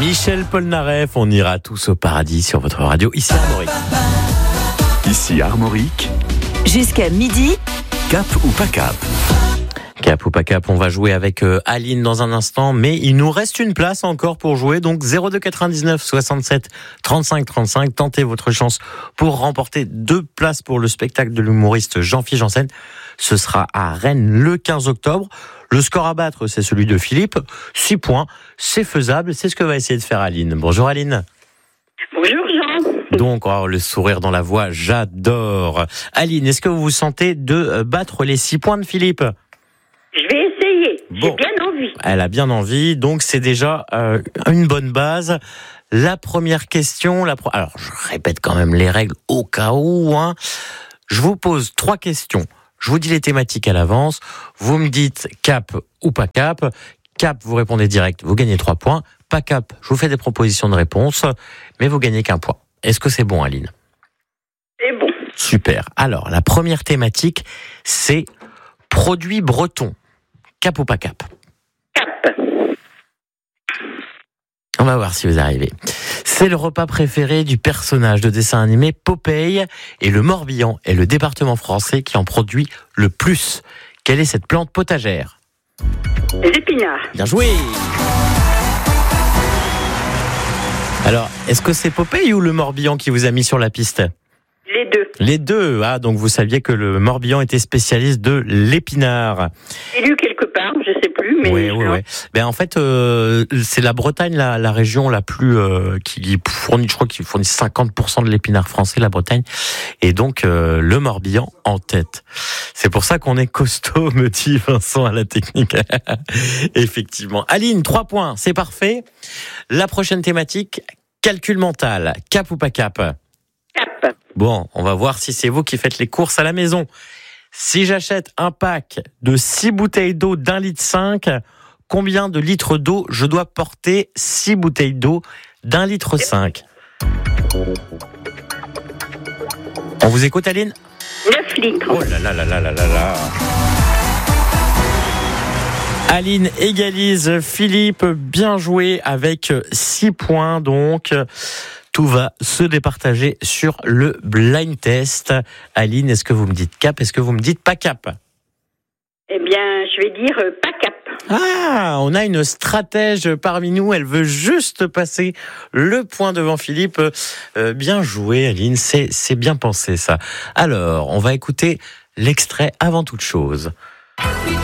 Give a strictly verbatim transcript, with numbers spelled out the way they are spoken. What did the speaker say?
Michel Polnareff, on ira tous au paradis sur votre radio, ici à Armorique. Ici Armorique. Jusqu'à midi. Cap ou pas cap? Cap ou pas cap, on va jouer avec euh, Aline dans un instant, mais il nous reste une place encore pour jouer, donc zéro deux quatre-vingt-dix-neuf soixante-sept trente-cinq trente-cinq, tentez votre chance pour remporter deux places pour le spectacle de l'humoriste Jean-Philippe Janssen. Ce sera à Rennes le quinze octobre. Le score à battre, c'est celui de Philippe, six points, c'est faisable, c'est ce que va essayer de faire Aline. Bonjour Aline. Bonjour Jean. Donc, oh, le sourire dans la voix, j'adore. Aline, est-ce que vous vous sentez de battre les six points de Philippe ? Je vais essayer, Bon. j'ai bien envie. Elle a bien envie, donc c'est déjà euh, une bonne base. La première question, la pro... alors je répète quand même les règles au cas où. Hein. Je vous pose trois questions. Je vous dis les thématiques à l'avance. Vous me dites cap ou pas cap. Cap, vous répondez direct, vous gagnez trois points. Pas cap, je vous fais des propositions de réponse, mais vous gagnez qu'un point. Est-ce que c'est bon, Aline ? C'est bon. Super. Alors, la première thématique, c'est produits bretons. Cap ou pas cap ? Cap. On va voir si vous arrivez. C'est le repas préféré du personnage de dessin animé Popeye, et le Morbihan est le département français qui en produit le plus. Quelle est cette plante potagère ? Les épinards. Bien joué ! Alors, est-ce que c'est Popeye ou le Morbihan qui vous a mis sur la piste ? Les deux. Les deux. Ah, donc vous saviez que le Morbihan était spécialiste de l'épinard. J'ai lu quelque part, je sais plus, mais... Oui, oui, oui. Ben en fait, euh, c'est la Bretagne, la, la région la plus euh, qui fournit, je crois, qui fournit cinquante pour cent de l'épinard français, la Bretagne, et donc euh, le Morbihan en tête. C'est pour ça qu'on est costaud, me dit Vincent à la technique. Effectivement. Aline, trois points, c'est parfait. La prochaine thématique, calcul mental. Cap ou pas cap ? Cap. Bon, on va voir si c'est vous qui faites les courses à la maison. Si j'achète un pack de six bouteilles d'eau d'un litre cinq, combien de litres d'eau je dois porter six bouteilles d'eau d'un litre cinq ? On vous écoute, Aline ? neuf litres. Oh là là là là là là là. Aline égalise Philippe, bien joué avec six points donc. Tout va se départager sur le blind test. Aline, est-ce que vous me dites cap ? Est-ce que vous me dites pas cap ? Eh bien, je vais dire euh, pas cap. Ah, on a une stratège parmi nous. Elle veut juste passer le point devant Philippe. Euh, bien joué, Aline. C'est, c'est bien pensé, ça. Alors, on va écouter l'extrait avant toute chose.